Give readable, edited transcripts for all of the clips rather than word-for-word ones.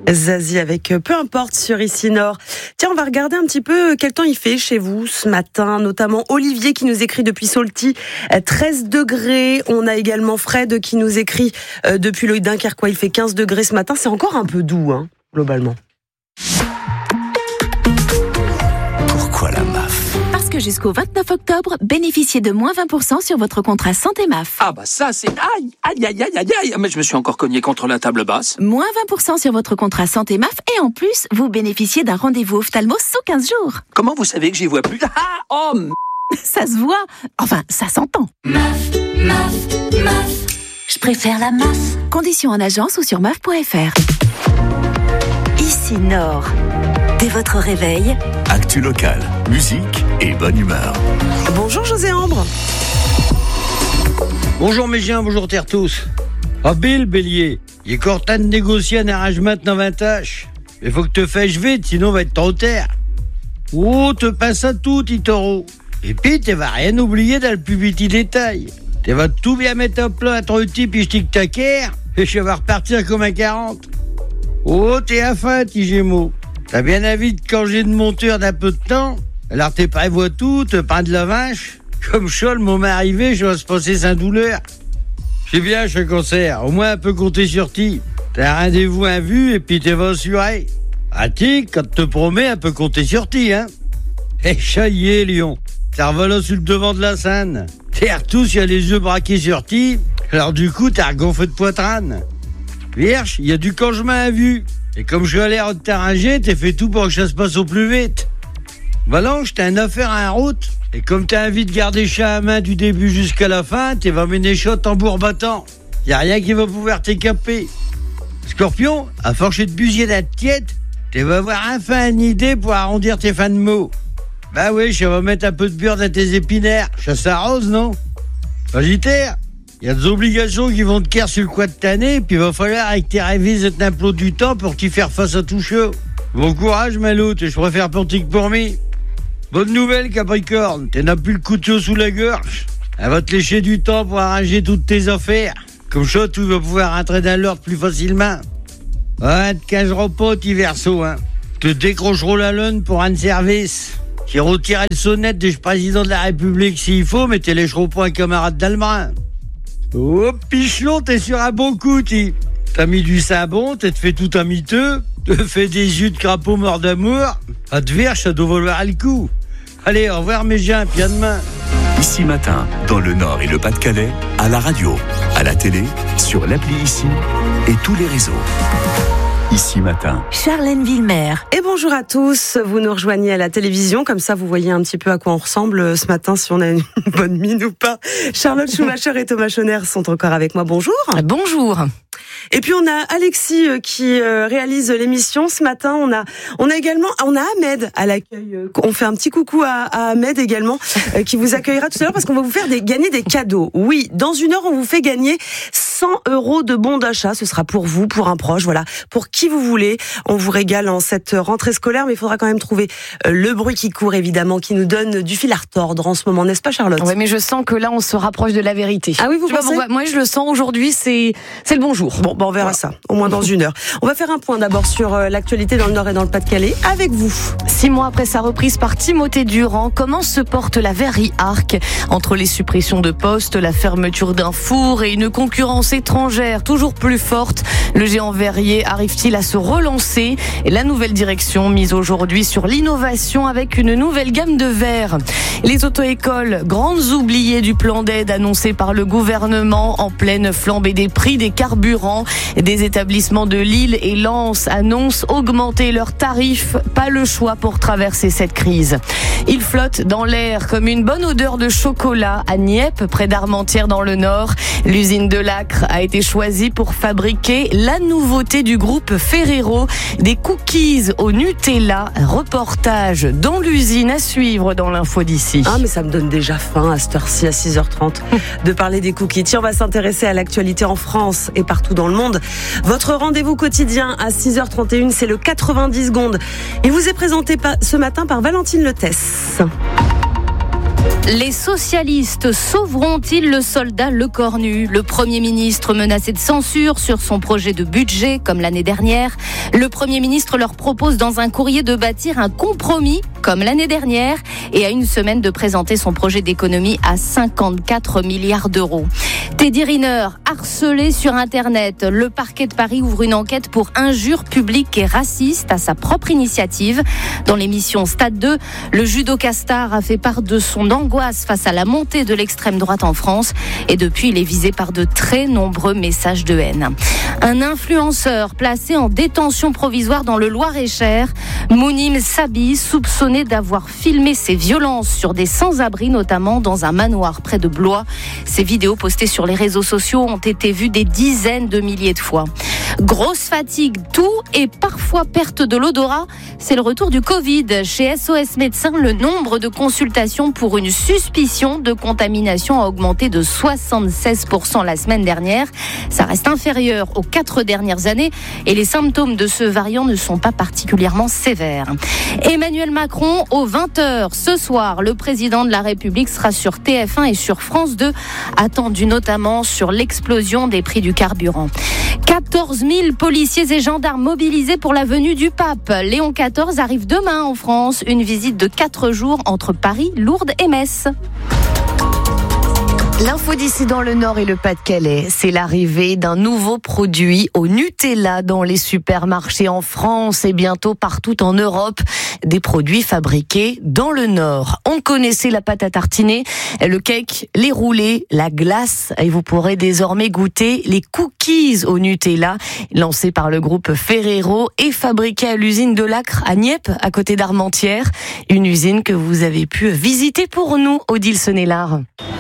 Zazie avec Peu importe sur Ici Nord. Tiens, on va regarder un petit peu quel temps il fait chez vous ce matin, notamment Olivier qui nous écrit depuis Saulty, 13 degrés. On a également Fred qui nous écrit depuis le Dunkerquois, il fait 15 degrés ce matin. C'est encore un peu doux, globalement. Pourquoi la MAF ? Parce que jusqu'au 29 octobre, bénéficiez de moins 20% sur votre contrat santé MAF. Ah bah ça c'est... Aïe. Mais je me suis encore cogné contre la table basse. Moins 20% sur votre contrat santé MAF et en plus, vous bénéficiez d'un rendez-vous ophtalmo sous 15 jours. Comment vous savez que j'y vois plus ? Ça se voit. Enfin, ça s'entend. MAF. Je préfère la MAF. Conditions en agence ou sur maf.fr. Ici Nord. Dès votre réveil, Actu locale, musique et bonne humeur. Bonjour José Ambre. Bonjour mes chiens, bonjour terre tous. Bill, bélier, il est temps de négocier un arrangement dans 20 tâches. Mais faut que te fasses vite, sinon on va être trop tard. Oh, te passe à tout, petit taureau. Et puis, tu vas rien oublier dans le plus petit détail. Tu vas tout bien mettre à plat à ton type et je tic ta caire, et je vais repartir comme un 40. Oh, t'es à fin, petit gémeaux. T'as bien envie de changer de monteur d'un peu de temps. Alors t'es prévois tout, te prends de la vache. Comme ça, le moment arrivé, je vais se passer sans douleur. C'est bien, ce concert. Au moins, un peu compter sur ti. T'as un rendez-vous à vue et puis t'es vas assuré. Ti, quand te promets, un peu compter sur ti, Eh, ça y est, Lion. T'as revolé sur le devant de la scène. T'es tous, il y a les yeux braqués sur ti. Alors du coup, t'as regonflé de poitrine. Vierge, il y a du congement à vue. Et comme je suis allé de t'arranger, t'es fait tout pour que ça se passe au plus vite. Valence, t'as une affaire en route. Et comme t'as envie de garder chat à main du début jusqu'à la fin, t'es va mener shot tambour battant. Y a rien qui va pouvoir t'écaper. Scorpion, à force de busier la tiède, t'es va avoir enfin une idée pour arrondir tes fins de mots. Bah oui, je vais mettre un peu de beurre dans tes épinaires. Ça s'arrose, non? Sagittaire, il y a des obligations qui vont te caire sur le coin de ta nez, puis il va falloir avec tes révises un plot du temps pour t'y faire face à tout chaud. Bon courage, Maloute, je préfère Ponty que pour moi. Bonne nouvelle, Capricorne, t'en as plus le couteau sous la gorge. Elle va te lécher du temps pour arranger toutes tes affaires. Comme ça, tout va pouvoir rentrer dans l'ordre plus facilement. Ouais, te cacheras pas, petit Verseau, Te décrocheront la lune pour un service. Qui retirerait le sonnette du président de la République s'il faut, mais t'es lécheras pas un camarade d'Albrin. Oh, Pichelon, t'es sur un bon coup, t'as mis du sabon, t'es fait tout un miteux, te fait des yeux de crapaud mort d'amour. À te verre, ça doit valoir le coup. Allez, au revoir mes gens, puis à demain. Ici matin, dans le Nord et le Pas-de-Calais, à la radio, à la télé, sur l'appli Ici et tous les réseaux. Ici matin. Charlène Villemer. Et bonjour à tous, vous nous rejoignez à la télévision, comme ça vous voyez un petit peu à quoi on ressemble ce matin, si on a une bonne mine ou pas. Charlotte Schumacher et Thomas Schoner sont encore avec moi, bonjour. Bonjour. Et puis on a Alexis qui réalise l'émission ce matin. On a également Ahmed à l'accueil. On fait un petit coucou à Ahmed également qui vous accueillera tout à l'heure parce qu'on va vous faire gagner des cadeaux. Oui, dans une heure on vous fait gagner 100 € de bons d'achat. Ce sera pour vous, pour un proche, voilà, pour qui vous voulez. On vous régale en cette rentrée scolaire, mais il faudra quand même trouver le bruit qui court évidemment, qui nous donne du fil à retordre en ce moment, n'est-ce pas Charlotte? Oui, mais je sens que là on se rapproche de la vérité. Ah oui, vous pensez? Moi je le sens aujourd'hui, c'est le bonjour. Bon, on verra ça, au moins dans une heure. On va faire un point d'abord sur l'actualité dans le Nord et dans le Pas-de-Calais avec vous. 6 mois après sa reprise par Timothée Durand, comment se porte la Verrerie Arc? Entre les suppressions de postes, la fermeture d'un four et une concurrence étrangère toujours plus forte, le géant verrier arrive-t-il à se relancer? Et la nouvelle direction mise aujourd'hui sur l'innovation avec une nouvelle gamme de verres. Les auto-écoles, grandes oubliées du plan d'aide annoncé par le gouvernement en pleine flambée des prix des carburants. Des établissements de Lille et Lens annoncent augmenter leurs tarifs. Pas le choix pour traverser cette crise. Il flotte dans l'air comme une bonne odeur de chocolat à Nieppe, près d'Armentières dans le Nord. L'usine de Lacre a été choisie pour fabriquer la nouveauté du groupe Ferrero, des cookies au Nutella. Reportage dans l'usine à suivre dans l'info d'ici. Ah mais ça me donne déjà faim à cette heure-ci, à 6h30, de parler des cookies. Tiens, on va s'intéresser à l'actualité en France et partout dans le monde. Votre rendez-vous quotidien à 6h31, c'est le 90 secondes. Il vous est présenté ce matin par Valentine Letesse. Les socialistes sauveront-ils le soldat Lecornu ? Le Premier ministre menacé de censure sur son projet de budget, comme l'année dernière. Le Premier ministre leur propose dans un courrier de bâtir un compromis, comme l'année dernière, et à une semaine de présenter son projet d'économie à 54 milliards d'euros. Teddy Riner, harcelé sur Internet. Le parquet de Paris ouvre une enquête pour injures publiques et racistes à sa propre initiative. Dans l'émission Stade 2, le judoka star a fait part de son angoisse face à la montée de l'extrême droite en France. Et depuis, il est visé par de très nombreux messages de haine. Un influenceur placé en détention provisoire dans le Loir-et-Cher. Mounim Sabi, soupçonné d'avoir filmé ses violences sur des sans-abri, notamment dans un manoir près de Blois. Ces vidéos postées sur les réseaux sociaux ont été vues des dizaines de milliers de fois. Grosse fatigue, toux et parfois perte de l'odorat. C'est le retour du Covid. Chez SOS Médecins, le nombre de consultations pour une suspicion de contamination a augmenté de 76% la semaine dernière. Ça reste inférieur aux 4 dernières années et les symptômes de ce variant ne sont pas particulièrement sévères. Emmanuel Macron, aux 20h ce soir, le président de la République sera sur TF1 et sur France 2, attendu notamment sur l'explosion des prix du carburant. 14 000 policiers et gendarmes mobilisés pour la venue du pape. Léon XIV arrive demain en France. Une visite de 4 jours entre Paris, Lourdes et Metz. L'info d'ici dans le Nord et le Pas-de-Calais, c'est l'arrivée d'un nouveau produit au Nutella dans les supermarchés en France et bientôt partout en Europe. Des produits fabriqués dans le Nord. On connaissait la pâte à tartiner, le cake, les roulés, la glace et vous pourrez désormais goûter les cookies au Nutella, lancés par le groupe Ferrero et fabriqués à l'usine de Lacre à Nieppe, à côté d'Armentières. Une usine que vous avez pu visiter pour nous, Odile Senelard.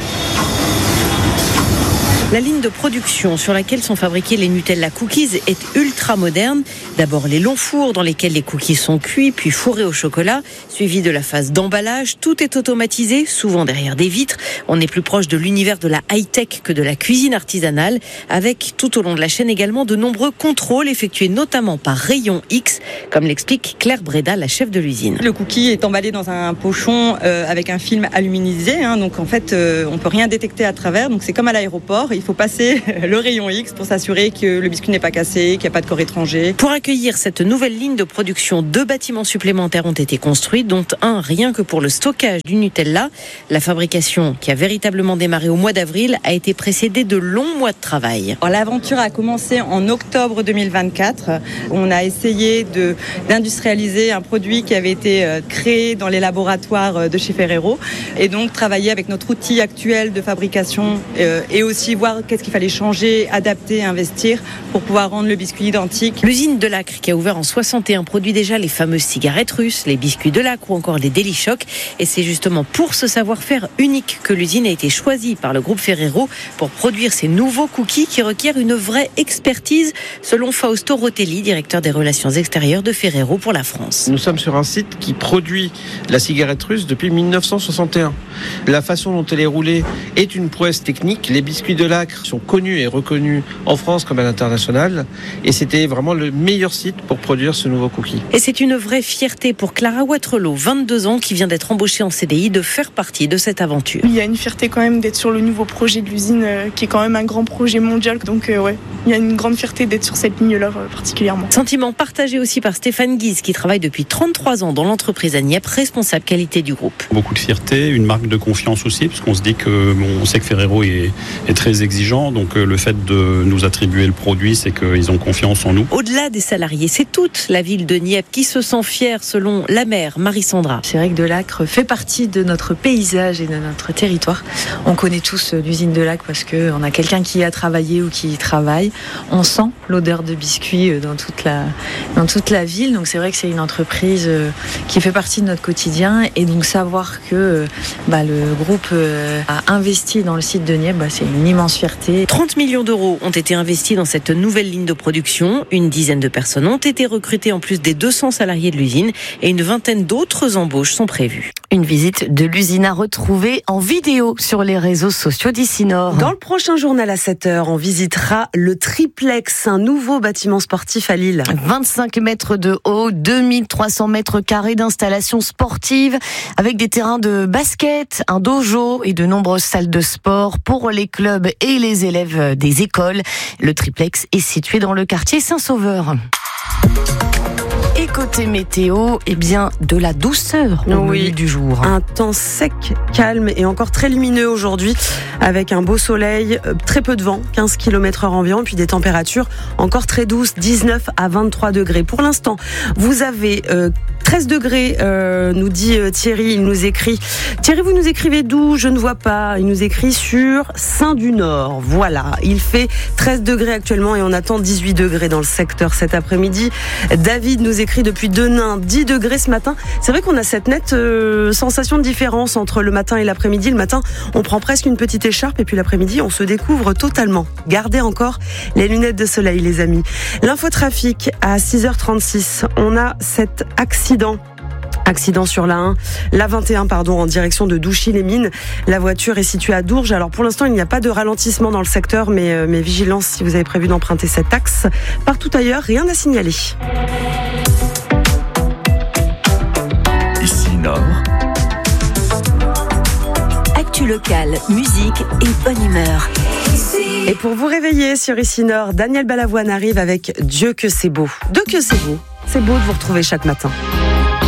La ligne de production sur laquelle sont fabriqués les Nutella Cookies est ultra moderne. D'abord les longs fours dans lesquels les cookies sont cuits, puis fourrés au chocolat, suivi de la phase d'emballage. Tout est automatisé, souvent derrière des vitres. On est plus proche de l'univers de la high-tech que de la cuisine artisanale, avec tout au long de la chaîne également de nombreux contrôles effectués notamment par rayon X, comme l'explique Claire Breda, la chef de l'usine. Le cookie est emballé dans un pochon avec un film aluminisé, donc en fait on peut rien détecter à travers, donc c'est comme à l'aéroport. Il faut passer le rayon X pour s'assurer que le biscuit n'est pas cassé, qu'il n'y a pas de corps étranger. Pour accueillir cette nouvelle ligne de production, 2 bâtiments supplémentaires ont été construits, dont un rien que pour le stockage du Nutella. La fabrication, qui a véritablement démarré au mois d'avril, a été précédée de longs mois de travail. Alors, l'aventure a commencé en octobre 2024. On a essayé d'industrialiser un produit qui avait été créé dans les laboratoires de chez Ferrero et donc travailler avec notre outil actuel de fabrication et aussi voir qu'est-ce qu'il fallait changer, adapter, investir pour pouvoir rendre le biscuit identique. L'usine de Lacre, qui a ouvert en 61, produit déjà les fameuses cigarettes russes, les biscuits de Lacre ou encore les Deli-Choc. Et c'est justement pour ce savoir-faire unique que l'usine a été choisie par le groupe Ferrero pour produire ces nouveaux cookies qui requièrent une vraie expertise, selon Fausto Rotelli, directeur des relations extérieures de Ferrero pour la France. Nous sommes sur un site qui produit la cigarette russe depuis 1961. La façon dont elle est roulée est une prouesse technique. Les biscuits de Lacre sont connus et reconnus en France comme à l'international et c'était vraiment le meilleur site pour produire ce nouveau cookie. Et c'est une vraie fierté pour Clara Watrelot, 22 ans, qui vient d'être embauchée en CDI, de faire partie de cette aventure. Il y a une fierté quand même d'être sur le nouveau projet de l'usine qui est quand même un grand projet mondial, donc ouais, il y a une grande fierté d'être sur cette ligne-là particulièrement. Sentiment partagé aussi par Stéphane Guise qui travaille depuis 33 ans dans l'entreprise à Nieppe, responsable qualité du groupe. Beaucoup de fierté, une marque de confiance aussi, parce qu'on se dit que on sait que Ferrero est très exigeant, donc le fait de nous attribuer le produit, c'est qu'ils ont confiance en nous. Au-delà des salariés, c'est toute la ville de Nieppe qui se sent fière selon la maire Marie-Sandra. C'est vrai que de Lacre fait partie de notre paysage et de notre territoire. On connaît tous l'usine de Lacre parce qu'on a quelqu'un qui y a travaillé ou qui y travaille. On sent l'odeur de biscuits dans toute la ville, donc c'est vrai que c'est une entreprise qui fait partie de notre quotidien et donc savoir que le groupe a investi dans le site de Nieppe, c'est une immense fierté. 30 millions d'euros ont été investis dans cette nouvelle ligne de production. Une dizaine de personnes ont été recrutées en plus des 200 salariés de l'usine et une vingtaine d'autres embauches sont prévues. Une visite de l'usine à retrouver en vidéo sur les réseaux sociaux d'Ici Nord. Dans le prochain journal à 7h, on visitera le Triplex, un nouveau bâtiment sportif à Lille. 25 mètres de haut, 2300 mètres carrés d'installations sportives avec des terrains de basket, un dojo et de nombreuses salles de sport pour les clubs et les élèves des écoles. Le Triplex est situé dans le quartier Saint-Sauveur. Et côté météo, de la douceur au menu du jour. Un temps sec, calme et encore très lumineux aujourd'hui, avec un beau soleil, très peu de vent, 15 km/h environ, puis des températures encore très douces, 19 à 23 degrés. Pour l'instant, vous avez 13 degrés, nous dit Thierry, il nous écrit. Thierry, vous nous écrivez d'où? Je ne vois pas. Il nous écrit sur Saint-du-Nord. Voilà, il fait 13 degrés actuellement et on attend 18 degrés dans le secteur cet après-midi. David nous écrit depuis Denain, 10 degrés ce matin. C'est vrai qu'on a cette nette sensation de différence entre le matin et l'après-midi. Le matin, on prend presque une petite écharpe et puis l'après-midi, on se découvre totalement. Gardez encore les lunettes de soleil, les amis. L'infotrafic à 6h36. On a cet accident sur la 21 en direction de Douchy-les-Mines. La voiture est située à Dourges. Alors pour l'instant, il n'y a pas de ralentissement dans le secteur, mais vigilance si vous avez prévu d'emprunter cet axe. Partout ailleurs, rien à signaler. Ici Nord. Actu locale, musique et bonne humeur. Et pour vous réveiller sur Ici Nord, Daniel Balavoine arrive avec Dieu que c'est beau. De que c'est beau. C'est beau de vous retrouver chaque matin.